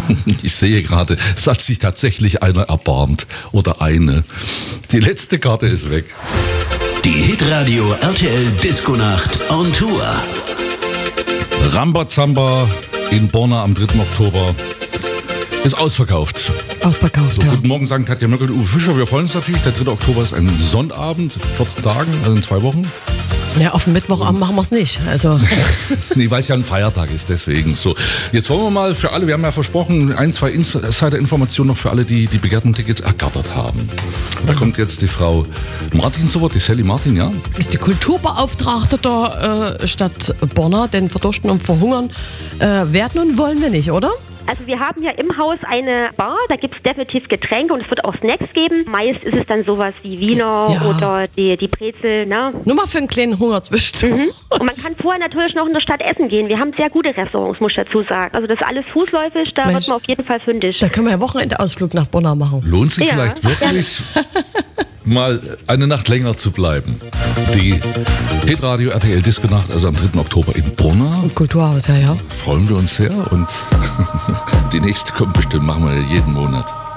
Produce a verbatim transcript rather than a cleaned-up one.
Ich sehe gerade, es hat sich tatsächlich einer erbarmt. Oder eine. Die letzte Karte ist weg. Die Hitradio R T L Disco-Nacht on Tour. Rambazamba in Borna am dritten Oktober ist ausverkauft. Ausverkauft, so, ja. Guten Morgen, sagen Katja Möckel und Uwe Fischer. Wir freuen uns natürlich. Der dritte Oktober ist ein Sonnabend, vierzehn Tagen, also in zwei Wochen. Ja, auf dem Mittwochabend machen wir es nicht. Also. Nee, weil es ja ein Feiertag ist, deswegen so. Jetzt wollen wir mal für alle, wir haben ja versprochen, ein, zwei Insider-Informationen noch für alle, die die begehrten Tickets ergattert haben. Da kommt jetzt die Frau Martin zu Wort, die Sally Martin, ja? Das ist die Kulturbeauftragte der äh, Stadt Borna, denn verdursten und verhungern äh, werden und wollen wir nicht, oder? Also wir haben ja im Haus eine Bar, da gibt es definitiv Getränke und es wird auch Snacks geben. Meist ist es dann sowas wie Wiener Ja. oder die, die Brezel, ne? Nur mal für einen kleinen Hunger zwischen. Mhm. Und man kann vorher natürlich noch in der Stadt essen gehen. Wir haben sehr gute Restaurants, muss ich dazu sagen. Also das ist alles fußläufig, da Mensch. wird man auf jeden Fall fündig. Da können wir ja Wochenendausflug nach Borna machen. Lohnt sich Ja. vielleicht wirklich, mal eine Nacht länger zu bleiben. Die Hitradio R T L Disco-Nacht, also am dritten Oktober in Borna. Im Kulturhaus, ja, ja. Freuen wir uns sehr und die nächste kommt bestimmt, machen wir jeden Monat.